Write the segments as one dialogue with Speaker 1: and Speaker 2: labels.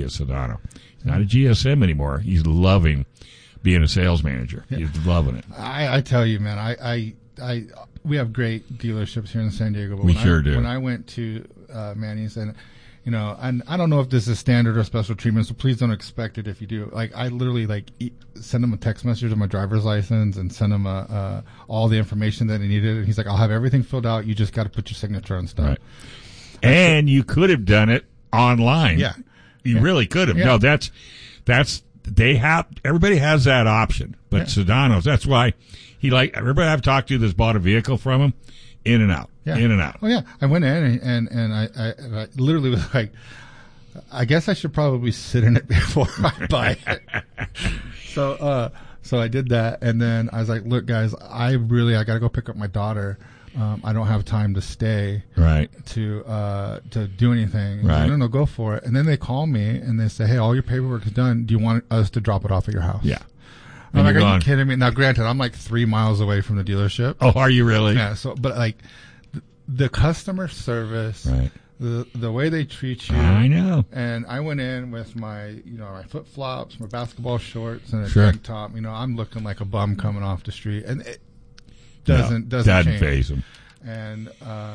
Speaker 1: at Sedano. He's not a GSM anymore. He's loving being a sales manager.
Speaker 2: Yeah.
Speaker 1: He's loving it.
Speaker 2: I tell you, man, we have great dealerships here in San Diego. But
Speaker 1: We sure do.
Speaker 2: When I went to Manny's, and and I don't know if this is standard or special treatment, so please don't expect it if you do. Like, I literally send him a text message of my driver's license and send him all the information that he needed. And he's like, I'll have everything filled out. You just got to put your signature on stuff.
Speaker 1: Right. And you could have done it online.
Speaker 2: Yeah.
Speaker 1: You really could have.
Speaker 2: Yeah.
Speaker 1: No, everybody has that option. But Sedano's, that's why everybody I've talked to that's bought a vehicle from him, in and out.
Speaker 2: Yeah.
Speaker 1: In and out.
Speaker 2: Oh, yeah. I went in and I literally was like, I guess I should probably sit in it before I buy it. So I did that. And then I was like, look, guys, I got to go pick up my daughter. I don't have time to stay.
Speaker 1: Right.
Speaker 2: To do anything.
Speaker 1: Right.
Speaker 2: Like, no, go for it. And then they call me and they say, hey, all your paperwork is done. Do you want us to drop it off at your house?
Speaker 1: Yeah.
Speaker 2: I'm like, are you kidding me? Now, granted, I'm like 3 miles away from the dealership.
Speaker 1: Oh, are you really?
Speaker 2: Yeah. So, but like the customer service,
Speaker 1: right.
Speaker 2: The way they treat you.
Speaker 1: I know.
Speaker 2: And I went in with my, my flip flops, my basketball shorts, and a
Speaker 1: Sure.
Speaker 2: tank top. I'm looking like a bum coming off the street, and it doesn't change.
Speaker 1: Phase them.
Speaker 2: And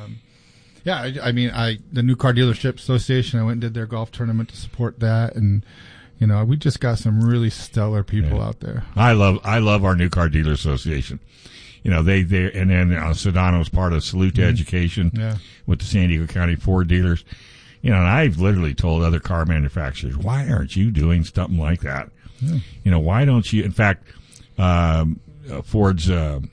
Speaker 2: the New Car Dealership Association, I went and did their golf tournament to support that, and we just got some really stellar people out there.
Speaker 1: I love our New Car Dealer Association. They and then Sedano's part of Salute to Education with the San Diego County Ford dealers. And I've literally told other car manufacturers, why aren't you doing something like that? Yeah. Why don't you? In fact, Ford's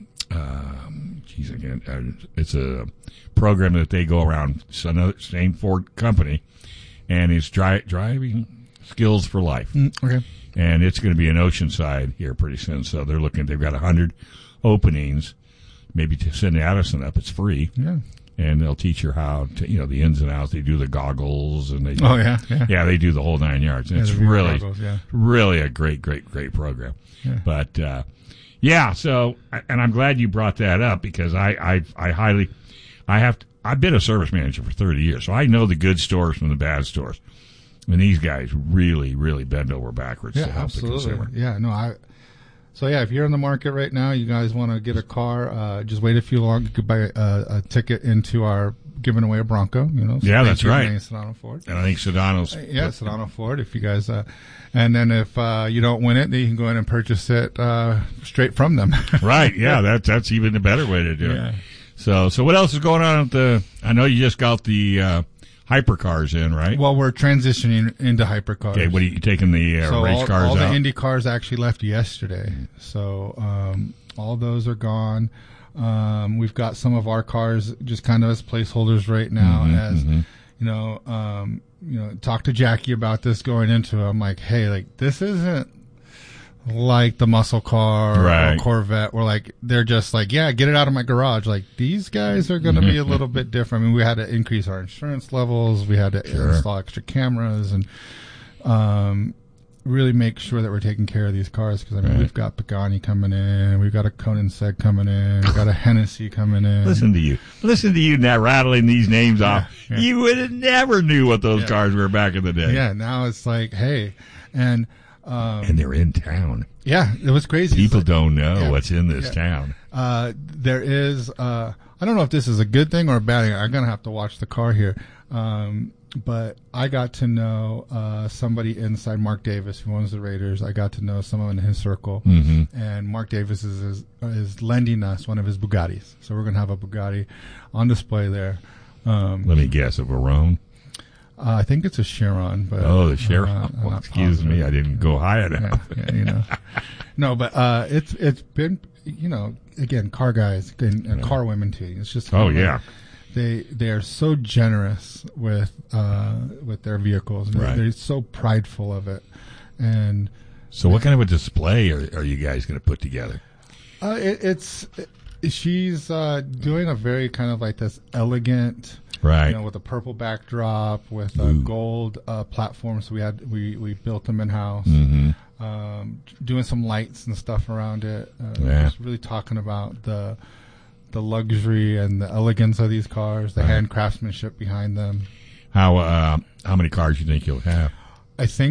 Speaker 1: it's a program that they go around, same Ford company, and it's driving skills for life.
Speaker 2: Okay.
Speaker 1: And it's going to be in Oceanside here pretty soon. So they've got 100 openings, maybe to send Addison up. It's free.
Speaker 2: Yeah.
Speaker 1: And they'll teach you how to, the ins and outs. They do the goggles and they do, they do the whole 9 yards. And it's really, really a great program.
Speaker 2: Yeah.
Speaker 1: But, so, and I'm glad you brought that up because I've been a service manager for 30 years. So I know the good stores from the bad stores. And these guys really, really bend over backwards to help the consumer.
Speaker 2: Yeah, no, So if you're in the market right now, you guys want to get a car, just wait a few long. You could buy a ticket into our giving away a Bronco.
Speaker 1: That's right.
Speaker 2: Sedano Ford.
Speaker 1: And I think Sedano's.
Speaker 2: Sedano Ford. If you guys, and then if you don't win it, then you can go in and purchase it straight from them.
Speaker 1: Right. Yeah. That's even a better way to do it. So what else is going on at I know you just got the hypercars in, right?
Speaker 2: Well, we're transitioning into hypercars.
Speaker 1: Okay, what are you taking the race cars
Speaker 2: all
Speaker 1: out?
Speaker 2: the Indy cars actually left yesterday, so all those are gone. We've got some of our cars just kind of as placeholders right now. Talk to Jackie about this going into it. I'm like, hey, this isn't like the muscle car or Corvette, where they're just get it out of my garage. These guys are going to be a little bit different. I mean, we had to increase our insurance levels, we had to install extra cameras, and really make sure that we're taking care of these cars, because we've got Pagani coming in, we've got a Koenigsegg coming in, we've got a Hennessy coming in.
Speaker 1: Listen to you now rattling these names off. Yeah. You would have never knew what those cars were back in the day.
Speaker 2: Yeah, now it's hey, and
Speaker 1: they're in town.
Speaker 2: Yeah, it was crazy.
Speaker 1: People don't know what's in this town.
Speaker 2: There is, I don't know if this is a good thing or a bad thing. I'm going to have to watch the car here. But I got to know somebody inside Mark Davis, who owns the Raiders. I got to know someone in his circle. Mm-hmm. And Mark Davis is lending us one of his Bugattis. So we're going to have a Bugatti on display there.
Speaker 1: Let me guess, a Veyron?
Speaker 2: I think it's a Chiron. But,
Speaker 1: the Chiron. Excuse me, I didn't go high enough.
Speaker 2: No, but it's been, again, car guys and car women too. It's just they are so generous with their vehicles. They're so prideful of it. And
Speaker 1: so, what kind of a display are you guys going to put together?
Speaker 2: She's doing a very kind of this elegant.
Speaker 1: Right.
Speaker 2: With a purple backdrop, with a gold platform. So we built them in house. Mm-hmm. Doing some lights and stuff around it. Just really talking about the luxury and the elegance of these cars, the hand craftsmanship behind them.
Speaker 1: How many cars do you think you'll have?
Speaker 2: I think